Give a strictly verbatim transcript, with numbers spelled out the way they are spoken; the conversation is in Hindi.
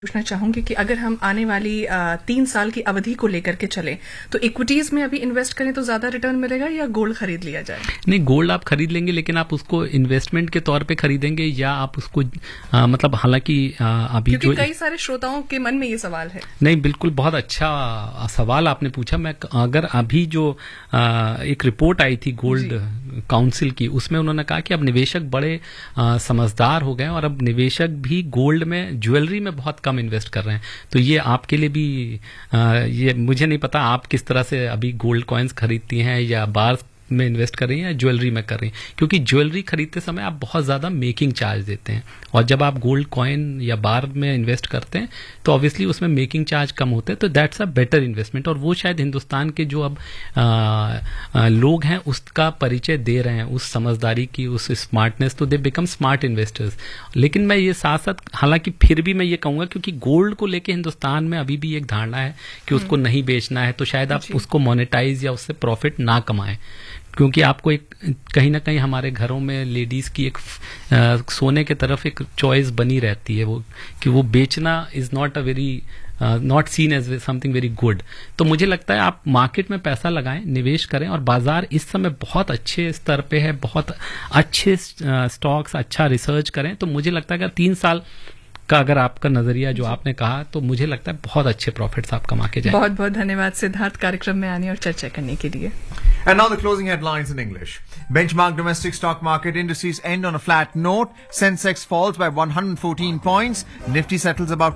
पूछना चाहूंगी कि अगर हम आने वाली आ, तीन साल की अवधि को लेकर के चलें तो इक्विटीज में अभी इन्वेस्ट करें तो ज्यादा रिटर्न मिलेगा या गोल्ड खरीद लिया जाए? नहीं, गोल्ड आप खरीद लेंगे लेकिन आप उसको इन्वेस्टमेंट के तौर पे खरीदेंगे या आप उसको आ, मतलब हालांकि अभी क्योंकि जो कई सारे श्रोताओं के मन में ये सवाल है। नहीं, बिल्कुल बहुत अच्छा सवाल आपने पूछा। मैं अगर अभी जो आ, एक रिपोर्ट आई थी गोल्ड काउंसिल की, उसमें उन्होंने कहा कि अब निवेशक बड़े आ, समझदार हो गए और अब निवेशक भी गोल्ड में, ज्वेलरी में बहुत कम इन्वेस्ट कर रहे हैं। तो ये आपके लिए भी आ, ये मुझे नहीं पता आप किस तरह से अभी गोल्ड कॉइन्स खरीदती हैं या बार में इन्वेस्ट कर रही हैं या ज्वेलरी में कर रही हैं, क्योंकि ज्वेलरी खरीदते समय आप बहुत ज्यादा मेकिंग चार्ज देते हैं और जब आप गोल्ड कॉइन या बार में इन्वेस्ट करते हैं तो ऑब्वियसली उसमें मेकिंग चार्ज कम होते हैं। तो दैट्स अ बेटर इन्वेस्टमेंट और वो शायद हिंदुस्तान के जो अब आ, आ, लोग हैं उसका परिचय दे रहे हैं, उस समझदारी की, उस स्मार्टनेस, तो दे बिकम स्मार्ट इन्वेस्टर्स। लेकिन मैं ये साथ साथ, हालांकि फिर भी मैं ये कहूंगा, क्योंकि गोल्ड को लेके हिंदुस्तान में अभी भी एक धारणा है कि उसको नहीं बेचना है, तो शायद आप उसको मोनेटाइज या उससे प्रॉफिट ना कमाएं, क्योंकि आपको एक कहीं ना कहीं हमारे घरों में लेडीज की एक आ, सोने के तरफ एक चॉइस बनी रहती है, वो कि वो बेचना is not a very not seen as something very good. तो मुझे लगता है आप मार्केट में पैसा लगाएं, निवेश करें और बाजार इस समय बहुत अच्छे स्तर पे है, बहुत अच्छे स्टॉक्स, अच्छा रिसर्च करें। तो मुझे लगता है अगर तीन साल का अगर आपका नजरिया जो आपने कहा, तो मुझे लगता है बहुत अच्छे प्रॉफिट्स आप कमा के जाएं। बहुत बहुत धन्यवाद सिद्धार्थ कार्यक्रम में आने और चर्चा करने के लिए। And now the closing headlines in English. Benchmark domestic stock market indices end on a flat note. Sensex falls by one hundred fourteen points. Nifty settles about